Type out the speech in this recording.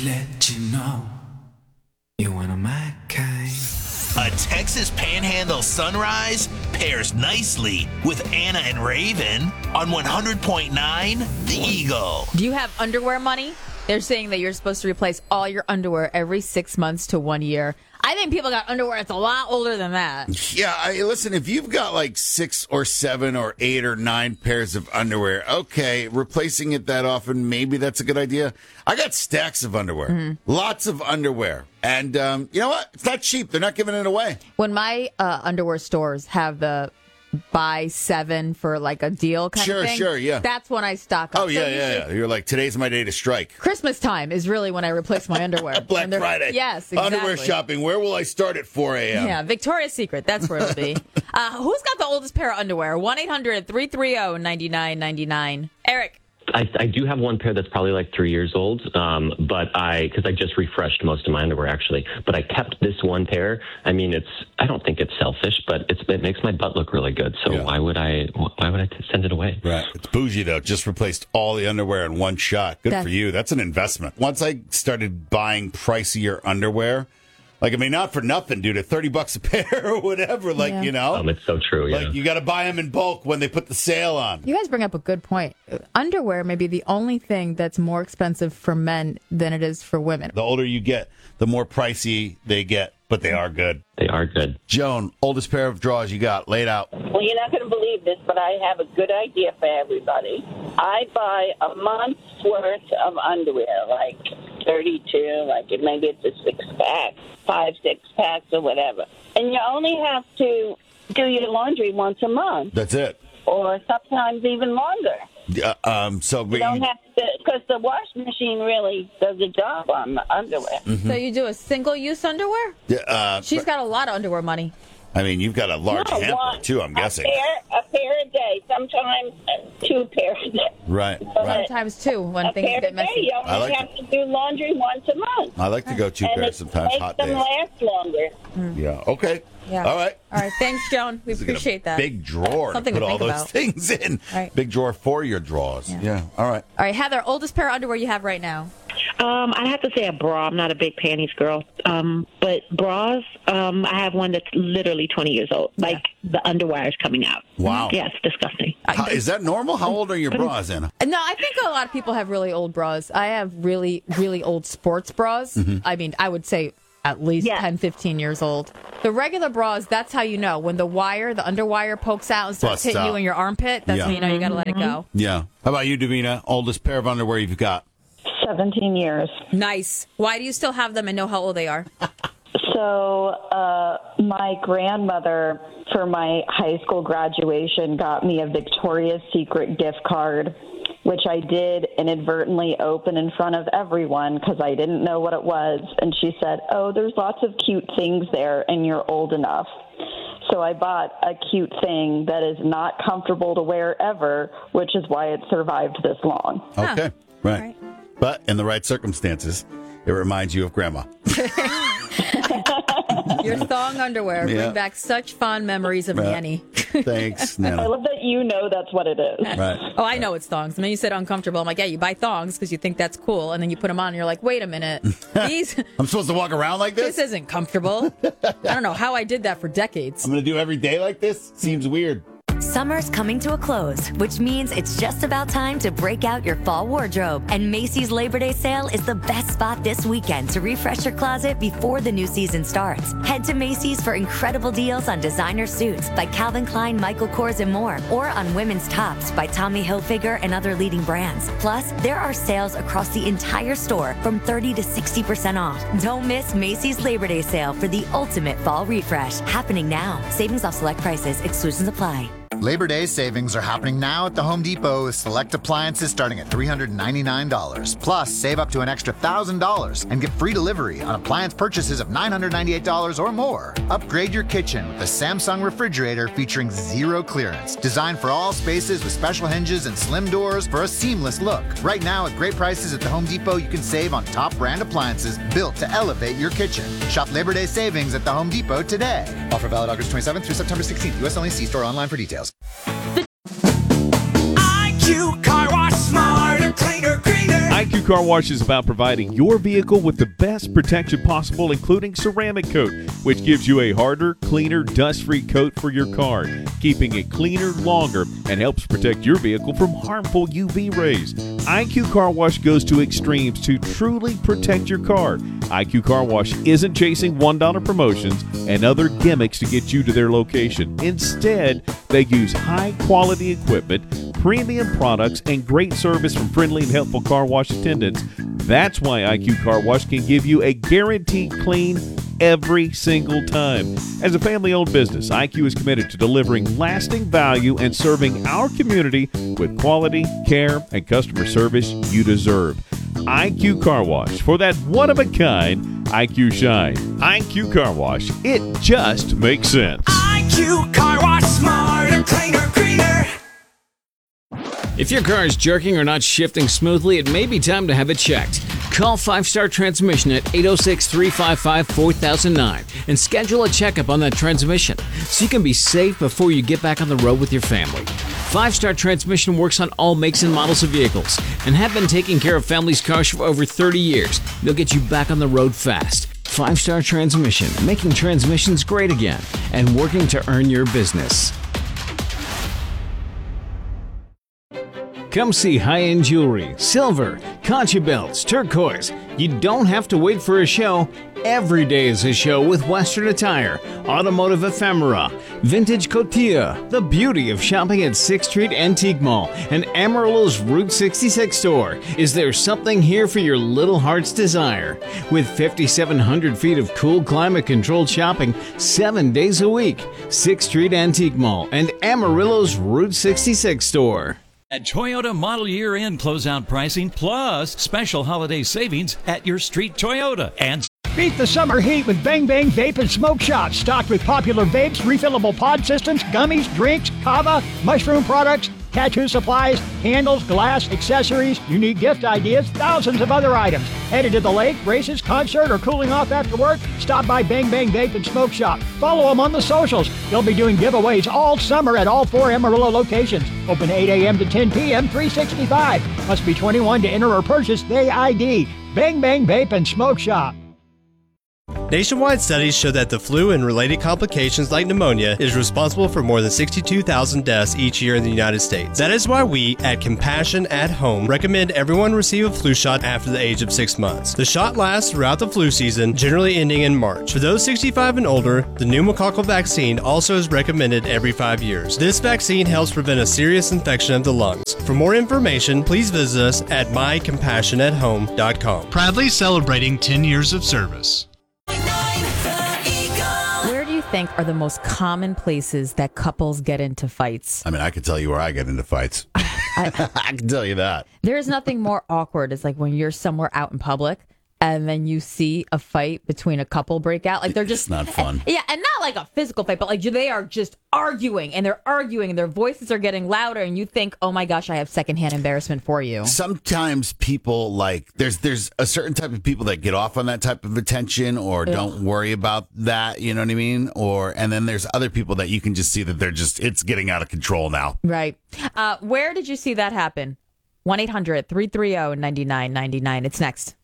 let you know you're one of my kind. A Texas Panhandle sunrise pairs nicely with Anna and Raven on 100.9 The Eagle. Do you have underwear money? They're saying that you're supposed to replace all your underwear every 6 months to 1 year. I think people got underwear that's a lot older than that. Yeah, listen, if you've got like 6 or 7 or 8 or 9 pairs of underwear, okay, replacing it that often, maybe that's a good idea. I got stacks of underwear, lots of underwear. And you know what? It's not cheap. They're not giving it away. When my underwear stores have the buy 7 for like a deal kind of thing. Sure, yeah. That's when I stock up. Oh, yeah. You're like, today's my day to strike. Christmas time is really when I replace my underwear. Black Friday. Yes, exactly. Underwear shopping. Where will I start at 4 a.m.? Yeah, Victoria's Secret. That's where it'll be. Who's got the oldest pair of underwear? 1-800-330-9999. Eric. I do have one pair that's probably like 3 years old, because I just refreshed most of my underwear actually. But I kept this one pair. I mean, I don't think it's selfish, but it makes my butt look really good. So why would I send it away? Right. It's bougie though. Just replaced all the underwear in one shot. Good for you. That's an investment. Once I started buying pricier underwear. Like, I mean, not for nothing, dude. At $30 a pair or whatever, you know. It's so true, yeah. Like, you got to buy them in bulk when they put the sale on. You guys bring up a good point. Underwear may be the only thing that's more expensive for men than it is for women. The older you get, the more pricey they get, but they are good. They are good. Joan, oldest pair of drawers you got, laid out. Well, you're not going to believe this, but I have a good idea for everybody. I buy a month's worth of underwear, like 32, like maybe it's a 6-pack, 5 6-packs or whatever. And you only have to do your laundry once a month. That's it. Or sometimes even longer. So you don't have to, because the washing machine really does a job on the underwear. So you do a single-use underwear? She's got a lot of underwear money. I mean, you've got a large hamper, too, I'm guessing. A pair a day, sometimes 2 pairs a day. Right. Sometimes 2 when things get messy. You only have to do laundry once a month. I like to go 2 pairs sometimes, hot days. And it makes them last longer. Yeah, okay. Yeah. All right. Thanks, Joan. We appreciate that. Big drawer to put all those things in. Right. Big drawer for your drawers. Yeah. All right. All right, Heather, oldest pair of underwear you have right now? I have to say a bra. I'm not a big panties girl. But bras, I have one that's literally 20 years old. Like the underwire is coming out. Wow. Yeah, it's disgusting. Is that normal? How old are your bras, Anna? No, I think a lot of people have really old bras. I have really, really old sports bras. I mean, I would say at least 10, 15 years old. The regular bras, that's how you know. When the underwire pokes out and starts hitting you in your armpit, that's when you know you got to let it go. Yeah. How about you, Davina? Oldest pair of underwear you've got? 17 years. Nice. Why do you still have them and know how old they are? So my grandmother, for my high school graduation, got me a Victoria's Secret gift card, which I did inadvertently open in front of everyone because I didn't know what it was. And she said, "Oh, there's lots of cute things there, and you're old enough." So I bought a cute thing that is not comfortable to wear ever, which is why it survived this long. Okay, right. But in the right circumstances, it reminds you of Grandma. Your thong underwear bring back such fond memories of Nanny. Thanks, Nana. I love that you know that's what it is. Right. Oh, I know it's thongs. I mean, you said uncomfortable. I'm like, yeah, you buy thongs because you think that's cool, and then you put them on, and you're like, wait a minute, these. I'm supposed to walk around like this? This isn't comfortable. I don't know how I did that for decades. I'm going to do every day like this? Seems weird. Summer's coming to a close, which means it's just about time to break out your fall wardrobe. And Macy's Labor Day sale is the best spot this weekend to refresh your closet before the new season starts. Head to Macy's for incredible deals on designer suits by Calvin Klein, Michael Kors, and more, or on women's tops by Tommy Hilfiger and other leading brands. Plus, there are sales across the entire store from 30 to 60% off. Don't miss Macy's Labor Day sale for the ultimate fall refresh. Happening now. Savings off select prices. Exclusions apply. Labor Day savings are happening now at the Home Depot with select appliances starting at $399. Plus, save up to an extra $1,000 and get free delivery on appliance purchases of $998 or more. Upgrade your kitchen with the Samsung refrigerator featuring zero clearance. Designed for all spaces with special hinges and slim doors for a seamless look. Right now, at great prices at the Home Depot, you can save on top brand appliances built to elevate your kitchen. Shop Labor Day savings at the Home Depot today. Offer valid August 27th through September 16th. U.S. only. See store online for details. IQ Car Wash, smarter, cleaner, greener. IQ Car Wash is about providing your vehicle with the best protection possible, including ceramic coat, which gives you a harder, cleaner, dust-free coat for your car, keeping it cleaner longer and helps protect your vehicle from harmful UV rays. IQ Car Wash goes to extremes to truly protect your car. IQ Car Wash isn't chasing $1 promotions and other gimmicks to get you to their location. Instead, they use high-quality equipment, premium products, and great service from friendly and helpful car wash attendants. That's why IQ Car Wash can give you a guaranteed clean every single time. As a family-owned business, IQ is committed to delivering lasting value and serving our community with quality, care, and customer service you deserve. IQ Car Wash, for that one-of-a-kind IQ shine. IQ Car Wash, it just makes sense. IQ Car Wash, smarter, cleaner, greener. If your car is jerking or not shifting smoothly, it may be time to have it checked. Call 5 Star Transmission at 806-355-4009 and schedule a checkup on that transmission so you can be safe before you get back on the road with your family. 5 Star Transmission works on all makes and models of vehicles and have been taking care of families' cars for over 30 years. They'll get you back on the road fast. 5 Star Transmission, making transmissions great again and working to earn your business. Come see high-end jewelry, silver, concha belts, turquoise. You don't have to wait for a show. Every day is a show with Western attire, automotive ephemera, vintage cotilla, the beauty of shopping at 6th Street Antique Mall and Amarillo's Route 66 store. Is there something here for your little heart's desire? With 5,700 feet of cool climate-controlled shopping 7 days a week, 6th Street Antique Mall and Amarillo's Route 66 store. At Toyota Model Year End closeout pricing plus special holiday savings at your street Toyota. And beat the summer heat with Bang Bang Vape and Smoke Shop. Stocked with popular vapes, refillable pod systems, gummies, drinks, kava, mushroom products, tattoo supplies, candles, glass, accessories, unique gift ideas, thousands of other items. Headed to the lake, races, concert, or cooling off after work? Stop by Bang Bang Vape and Smoke Shop. Follow them on the socials. They'll be doing giveaways all summer at all 4 Amarillo locations. Open 8 a.m. to 10 p.m., 365. Must be 21 to enter or purchase Day ID. Bang Bang Vape and Smoke Shop. Nationwide studies show that the flu and related complications like pneumonia is responsible for more than 62,000 deaths each year in the United States. That is why we, at Compassion at Home, recommend everyone receive a flu shot after the age of 6 months. The shot lasts throughout the flu season, generally ending in March. For those 65 and older, the pneumococcal vaccine also is recommended every 5 years. This vaccine helps prevent a serious infection of the lungs. For more information, please visit us at mycompassionathome.com. Proudly celebrating 10 years of service. Where do you think are the most common places that couples get into fights? I mean, I could tell you where I get into fights. I can tell you that. There's nothing more awkward is like when you're somewhere out in public and then you see a fight between a couple break out. Like they're just... It's not fun. Yeah, and not like a physical fight, but like they are just arguing and their voices are getting louder and you think, oh my gosh, I have secondhand embarrassment for you. Sometimes people there's a certain type of people that get off on that type of attention or don't worry about that, you know what I mean? And then there's other people that you can just see that it's getting out of control now. Right. Where did you see that happen? 1-800-330-9999. It's next.